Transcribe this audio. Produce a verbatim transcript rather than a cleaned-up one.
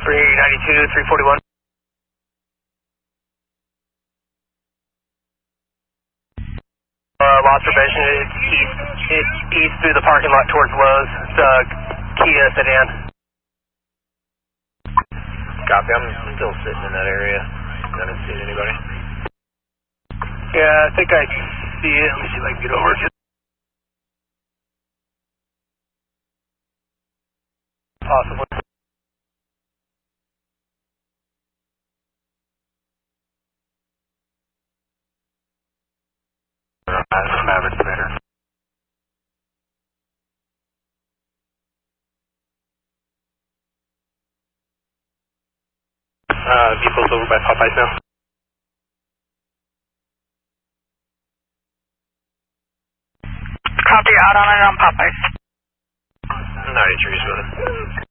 three ninety-two, three forty-one. Uh, lost formation. It's east, it's east through the parking lot towards Lowe's. It's uh, Kia sedan. Copy, I'm still sitting in that area. I haven't seen anybody. Yeah, I think I see it. Let me see if I can get over to it. Possibly. Uh, Mavericks better. Uh, vehicle's over by Popeyes now. Copy, out on it on Popeyes. ninety-three is good.